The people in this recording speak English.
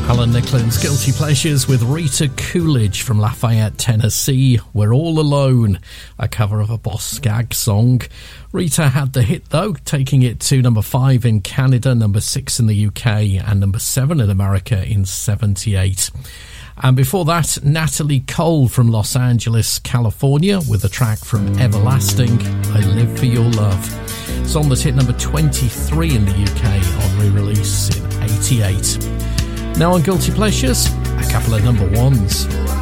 Alan Nicklin's Guilty Pleasures with Rita Coolidge from Lafayette, Tennessee. We're All Alone, a cover of a Boss Skaggs song. Rita had the hit though, taking it to number 5 in Canada, number 6 in the UK and number 7 in America in 78. And before that, Natalie Cole from Los Angeles, California, with a track from Everlasting, I Live For Your Love. Song that hit number 23 in the UK on re-release in 88. Now on Guilty Pleasures, a couple of number ones.